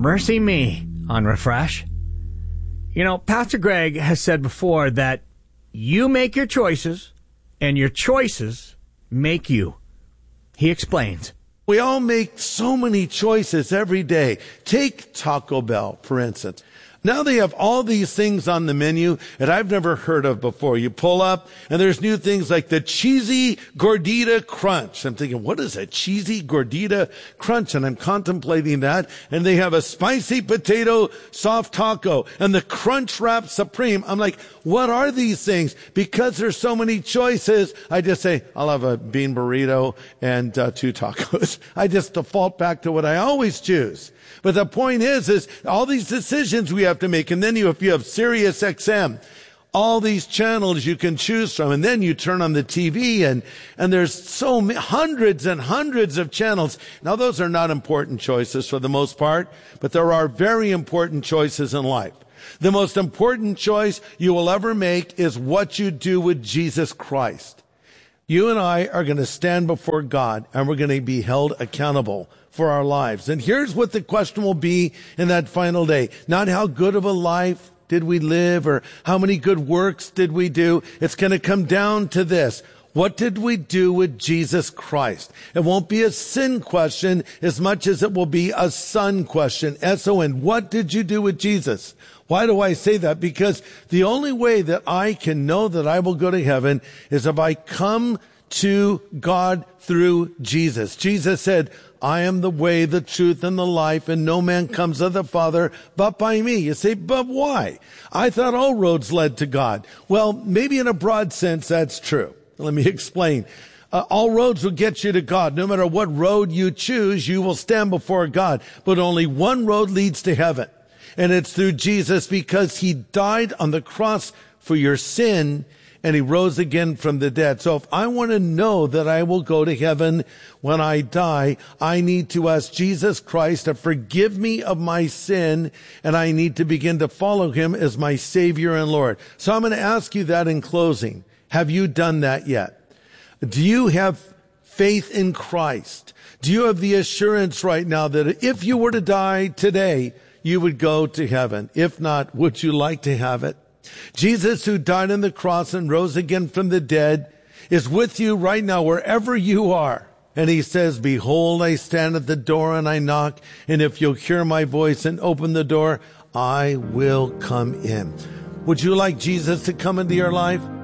Mercy me on Refresh. You know, Pastor Greg has said before that you make your choices and your choices make you. He explains. We all make so many choices every day. Take Taco Bell, for instance. Now they have all these things on the menu that I've never heard of before. You pull up and there's new things like the cheesy gordita crunch. I'm thinking, what is a cheesy gordita crunch? And I'm contemplating that. And they have a spicy potato soft taco and the crunch wrap supreme. I'm like, what are these things? Because there's so many choices, I just say, I'll have a bean burrito and 2 tacos. I just default back to what I always choose. But the point is all these decisions we have to make. And then if you have Sirius XM, all these channels you can choose from. And then you turn on the TV and there's hundreds and hundreds of channels. Now those are not important choices for the most part, but there are very important choices in life. The most important choice you will ever make is what you do with Jesus Christ. You and I are going to stand before God and we're going to be held accountable for our lives. And here's what the question will be in that final day. Not how good of a life did we live or how many good works did we do. It's going to come down to this. What did we do with Jesus Christ? It won't be a sin question as much as it will be a son question. S-O-N. What did you do with Jesus? Why do I say that? Because the only way that I can know that I will go to heaven is if I come to God through Jesus. Jesus said, I am the way, the truth, and the life, and no man comes to the Father but by me. You say, but why? I thought all roads led to God. Well, maybe in a broad sense, that's true. Let me explain. All roads will get you to God. No matter what road you choose, you will stand before God. But only one road leads to heaven. And it's through Jesus because he died on the cross for your sin and he rose again from the dead. So if I want to know that I will go to heaven when I die, I need to ask Jesus Christ to forgive me of my sin, and I need to begin to follow him as my Savior and Lord. So I'm going to ask you that in closing. Have you done that yet? Do you have faith in Christ? Do you have the assurance right now that if you were to die today, you would go to heaven? If not, would you like to have it? Jesus, who died on the cross and rose again from the dead, is with you right now wherever you are. And he says, behold, I stand at the door and I knock. And if you'll hear my voice and open the door, I will come in. Would you like Jesus to come into your life?